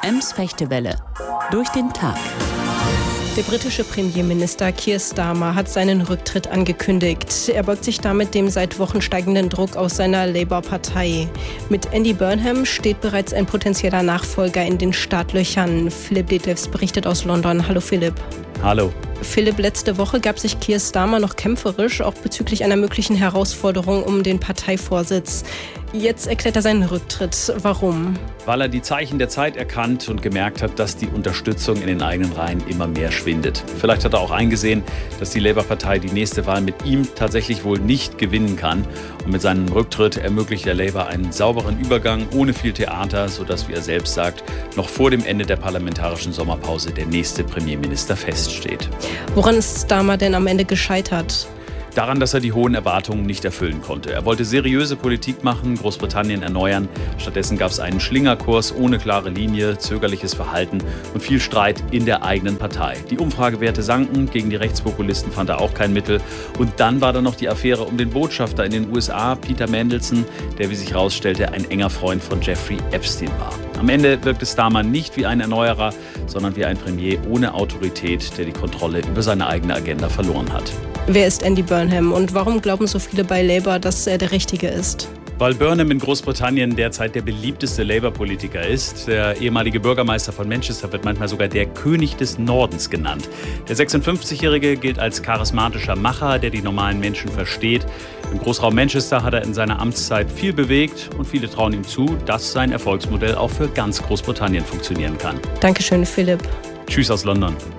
Ems Fechtewelle. Durch den Tag. Der britische Premierminister Keir Starmer hat seinen Rücktritt angekündigt. Er beugt sich damit dem seit Wochen steigenden Druck aus seiner Labour-Partei. Mit Andy Burnham steht bereits ein potenzieller Nachfolger in den Startlöchern. Philipp Detlefs berichtet aus London. Hallo Philipp. Hallo. Philipp, letzte Woche gab sich Keir Starmer noch kämpferisch, auch bezüglich einer möglichen Herausforderung um den Parteivorsitz. Jetzt erklärt er seinen Rücktritt. Warum? Weil er die Zeichen der Zeit erkannt und gemerkt hat, dass die Unterstützung in den eigenen Reihen immer mehr schwindet. Vielleicht hat er auch eingesehen, dass die Labour-Partei die nächste Wahl mit ihm tatsächlich wohl nicht gewinnen kann. Und mit seinem Rücktritt ermöglicht der Labour einen sauberen Übergang ohne viel Theater, sodass, wie er selbst sagt, noch vor dem Ende der parlamentarischen Sommerpause der nächste Premierminister feststeht. Woran ist Starmer denn am Ende gescheitert? Daran, dass er die hohen Erwartungen nicht erfüllen konnte. Er wollte seriöse Politik machen, Großbritannien erneuern. Stattdessen gab es einen Schlingerkurs ohne klare Linie, zögerliches Verhalten und viel Streit in der eigenen Partei. Die Umfragewerte sanken, gegen die Rechtspopulisten fand er auch kein Mittel. Und dann war da noch die Affäre um den Botschafter in den USA, Peter Mandelson, der, wie sich herausstellte, ein enger Freund von Jeffrey Epstein war. Am Ende wirkte Starmer nicht wie ein Erneuerer, sondern wie ein Premier ohne Autorität, der die Kontrolle über seine eigene Agenda verloren hat. Wer ist Andy Burnham und warum glauben so viele bei Labour, dass er der Richtige ist? Weil Burnham in Großbritannien derzeit der beliebteste Labour-Politiker ist. Der ehemalige Bürgermeister von Manchester wird manchmal sogar der König des Nordens genannt. Der 56-Jährige gilt als charismatischer Macher, der die normalen Menschen versteht. Im Großraum Manchester hat er in seiner Amtszeit viel bewegt und viele trauen ihm zu, dass sein Erfolgsmodell auch für ganz Großbritannien funktionieren kann. Dankeschön, Philipp. Tschüss aus London.